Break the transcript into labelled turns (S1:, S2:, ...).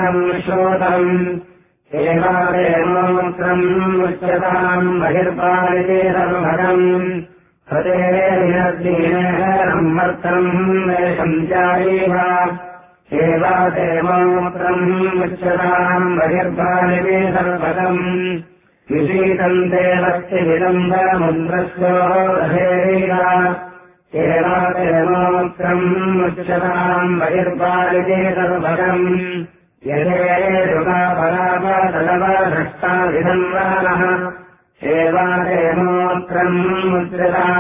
S1: श्रवणम् श्रोतम् एवादेमोत्रम् उच्यताम् बहिर्पालिते सर्वभगम् हतेर्यद्दीनेहरम् वर्तम् वेषम् चारीव एवादेमोत्रम् उच्यताम् बहिर्पालिते सर्वभगम् विशीतन्ते वस्ति विलम्बमुन्द्रस्योदधेरीव एवादेमोत्रम् उच्यताम् बहिर्पालिते सर्वभगम् यथेरुकापरापतलवभ्रष्टाविधन्वानः एवादेमोत्रम् उच्यताम्